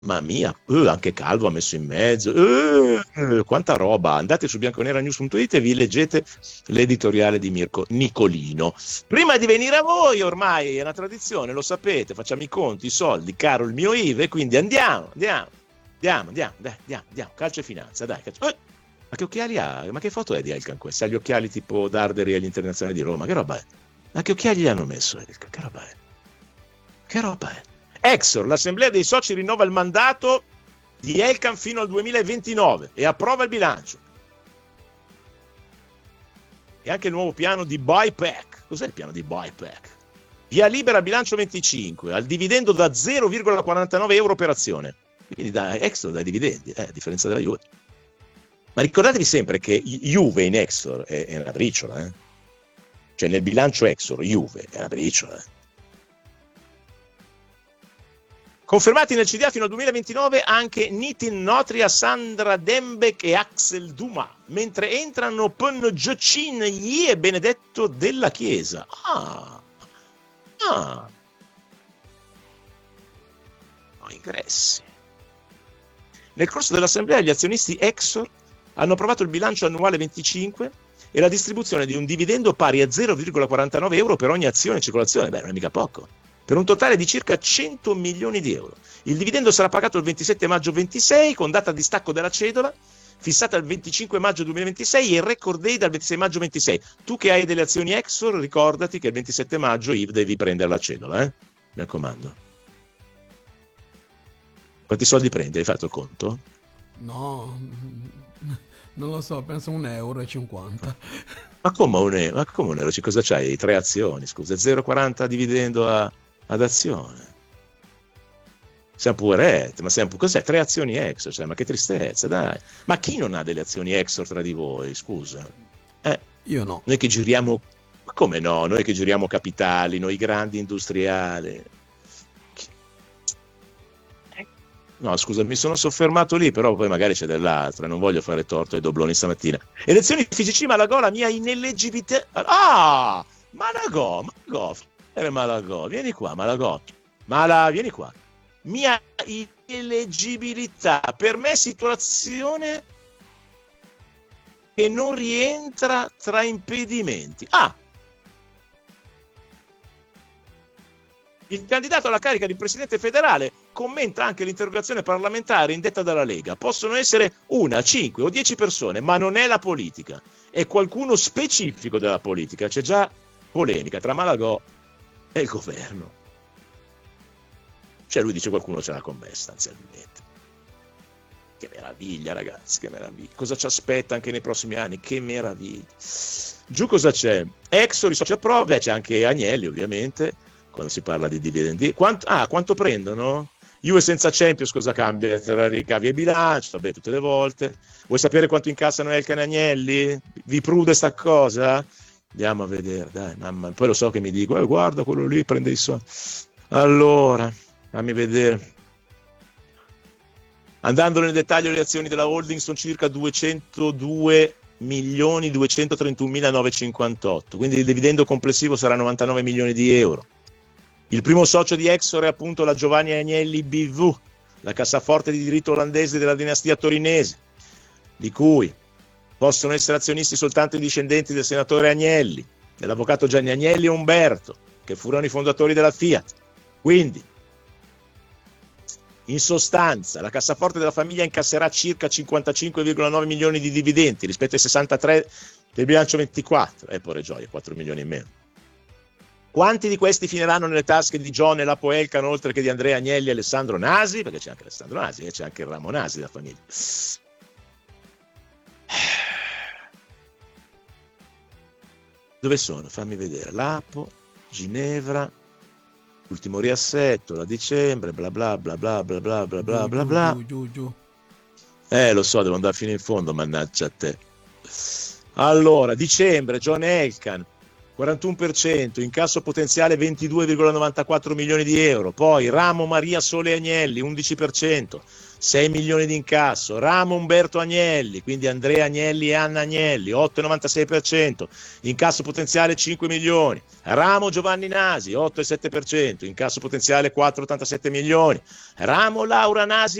Mamma mia, anche Calvo ha messo in mezzo, quanta roba. Andate su bianconeranews.it e vi leggete l'editoriale di Mirko Nicolino. Prima di venire a voi, ormai è una tradizione, lo sapete, facciamo i conti, i soldi, caro il mio IVE, quindi andiamo, calcio e finanza, dai. Ma che occhiali ha? Ma che foto è di Elkan questa? Ha gli occhiali tipo Darderi agli internazionali di Roma, che roba è? Ma che occhiali gli hanno messo Elkan? Che roba è? Che roba è? Exor, l'assemblea dei soci rinnova il mandato di Elkan fino al 2029 e approva il bilancio. E anche il nuovo piano di buyback. Cos'è il piano di buyback? Via libera bilancio 25, al dividendo da 0,49 euro per azione. Quindi da Exor dai dividendi, a differenza della Juve. Ma ricordatevi sempre che Juve in Exor è una briciola, eh? Cioè nel bilancio Exor Juve è una briciola, Confermati nel CDA fino al 2029 anche Nitin Notria, Sandra Dembek e Axel Duma, mentre entrano Pon Giocin Yi e Benedetto della Chiesa. Ingressi. Nel corso dell'assemblea gli azionisti Exor hanno approvato il bilancio annuale 25 e la distribuzione di un dividendo pari a 0,49 euro per ogni azione in circolazione. Beh, non è mica poco. Per un totale di circa 100 milioni di euro. Il dividendo sarà pagato il 27 maggio 26 con data di stacco della cedola fissata il 25 maggio 2026 e il record date dal 26 maggio 26. Tu che hai delle azioni Exor, ricordati che il 27 maggio devi prendere la cedola, mi raccomando. Quanti soldi prendi? Hai fatto il conto? No, non lo so, penso 1,50 euro. Ma come un euro? Cosa c'hai? 3 azioni, scusa, 0,40 dividendo ad azione. Siamo pure, cos'è? 3 azioni Exor, cioè, ma che tristezza, dai. Ma chi non ha delle azioni Exor tra di voi, scusa? Io no. Noi che giriamo, ma come no? Noi che giriamo capitali, noi grandi industriali. No, scusa, mi sono soffermato lì, però poi magari c'è dell'altro, non voglio fare torto ai dobloni stamattina. Elezioni FIGC Malagò, la mia ineleggibilità. Malagò, vieni qua, Malagò. Vieni qua. Mia ineleggibilità, per me situazione che non rientra tra impedimenti. Il candidato alla carica di presidente federale commenta anche l'interrogazione parlamentare indetta dalla Lega. Possono essere 1, 5 o 10 persone, ma non è la politica. È qualcuno specifico della politica. C'è già polemica tra Malagò e il governo. Cioè lui dice qualcuno ce l'ha con me sostanzialmente. Che meraviglia, ragazzi, che meraviglia. Cosa ci aspetta anche nei prossimi anni? Che meraviglia. Giù cosa c'è? Exor, i soci approva, c'è anche Agnelli ovviamente. Quando si parla di dividendi, quanto prendono? Juve senza Champions cosa cambia tra ricavi e bilancio? Vabbè, tutte le volte. Vuoi sapere quanto incassano Elkan e Agnelli? Vi prude sta cosa? Andiamo a vedere, dai, mamma. Poi lo so che mi dico, guarda quello lì prende i soldi. Allora, fammi vedere. Andando nel dettaglio, le azioni della holding sono circa 202.231.958, quindi il dividendo complessivo sarà 99 milioni di euro. Il primo socio di Exor è appunto la Giovanni Agnelli BV, la cassaforte di diritto olandese della dinastia torinese, di cui possono essere azionisti soltanto i discendenti del senatore Agnelli, dell'avvocato Gianni Agnelli e Umberto, che furono i fondatori della Fiat. Quindi, in sostanza, la cassaforte della famiglia incasserà circa 55,9 milioni di dividendi rispetto ai 63 del bilancio 24, e porre gioia, 4 milioni in meno. Quanti di questi finiranno nelle tasche di John e Lapo Elkan, oltre che di Andrea Agnelli e Alessandro Nasi? Perché c'è anche Alessandro Nasi e c'è anche il ramo Nasi della famiglia. Dove sono? Fammi vedere. Lapo, Ginevra, l'ultimo riassetto, la dicembre, bla bla bla bla bla bla bla bla bla bla. Giù. Lo so, devo andare fino in fondo, mannaggia a te. Allora, dicembre, John Elkan, 41%, incasso potenziale 22,94 milioni di euro. Poi Ramo Maria Sole Agnelli, 11%, 6 milioni di incasso. Ramo Umberto Agnelli, quindi Andrea Agnelli e Anna Agnelli, 8,96%, incasso potenziale 5 milioni. Ramo Giovanni Nasi, 8,7%, incasso potenziale 4,87 milioni. Ramo Laura Nasi